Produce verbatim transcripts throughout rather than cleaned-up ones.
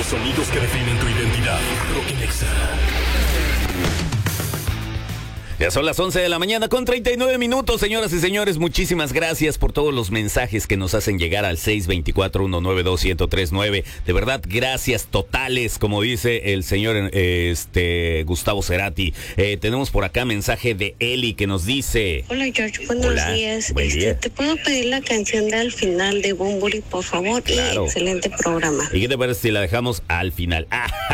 sonidos que definen tu identidad. Rock Nexa. Ya son las once de la mañana con treinta y nueve minutos, señoras y señores. Muchísimas gracias por todos los mensajes que nos hacen llegar al seis dos cuatro, uno nueve dos, uno cero tres nueve. De verdad, gracias totales, como dice el señor eh, este Gustavo Cerati. Eh, tenemos por acá mensaje de Eli que nos dice... Hola, George, buenos Hola, días. buen Este, día. ¿Te puedo pedir la canción de Al Final de Bunbury, por favor? Claro. Y excelente programa. ¿Y qué te parece si la dejamos al final?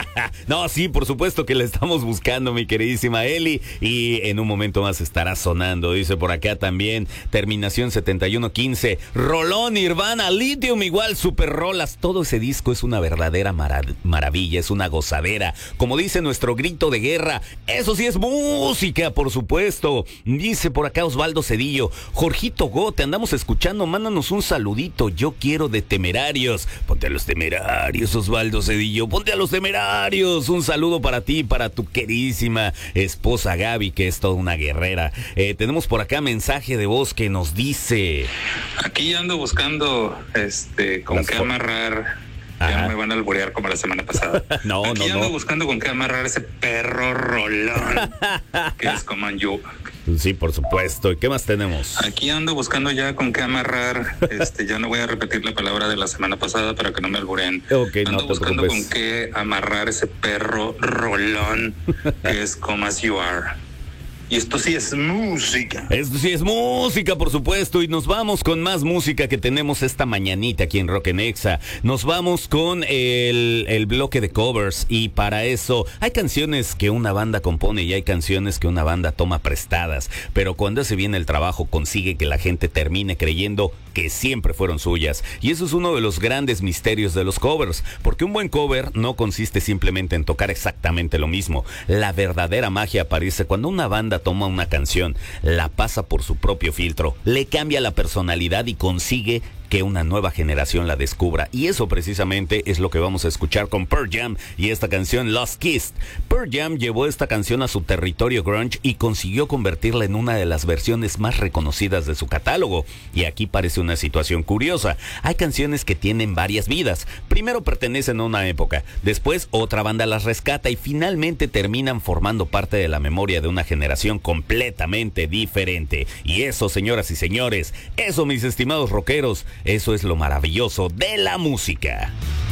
No, sí, por supuesto que la estamos buscando, mi queridísima Eli. Y en un momento más estará sonando. Dice por acá también, terminación setenta y uno quince. Rolón, Nirvana, Lithium, igual, super rolas. Todo ese disco es una verdadera marav- maravilla, es una gozadera. Como dice nuestro grito de guerra, eso sí es música, por supuesto. Dice por acá Osvaldo Cedillo, Jorgito Go, te andamos escuchando, mándanos un saludito. Yo quiero de Temerarios. Ponte a los Temerarios, Osvaldo Cedillo, ponte a los Temerarios. Un saludo para ti, para tu queridísima esposa Gaby, que es toda una guerrera. Eh, tenemos por acá mensaje de voz que nos dice... Aquí ando buscando este con Las qué fo- amarrar. Ajá. Ya me van a alburear como la semana pasada. No, Aquí no, ando no. buscando con qué amarrar ese perro rolón que es como yo. Sí, por supuesto. ¿Y qué más tenemos? Aquí ando buscando ya con qué amarrar. Este, ya no voy a repetir la palabra de la semana pasada para que no me alburen. Ok, no ando te buscando preocupes. con qué amarrar ese perro rolón que es como as you are. Y esto sí es música. Esto sí es música, por supuesto, y nos vamos con más música que tenemos esta mañanita aquí en Rock Nexa. Nos vamos con el, el bloque de covers, y para eso hay canciones que una banda compone y hay canciones que una banda toma prestadas, pero cuando hace bien el trabajo consigue que la gente termine creyendo que siempre fueron suyas. Y eso es uno de los grandes misterios de los covers, porque un buen cover no consiste simplemente en tocar exactamente lo mismo. La verdadera magia aparece cuando una banda toma una canción, la pasa por su propio filtro, le cambia la personalidad y consigue que una nueva generación la descubra. Y eso precisamente es lo que vamos a escuchar con Pearl Jam y esta canción Lost Kiss. Pearl Jam llevó esta canción a su territorio grunge y consiguió convertirla en una de las versiones más reconocidas de su catálogo. Y aquí parece una situación curiosa. Hay canciones que tienen varias vidas. Primero pertenecen a una época, después otra banda las rescata y finalmente terminan formando parte de la memoria de una generación completamente diferente. Y eso, señoras y señores, eso, mis estimados rockeros, eso es lo maravilloso de la música.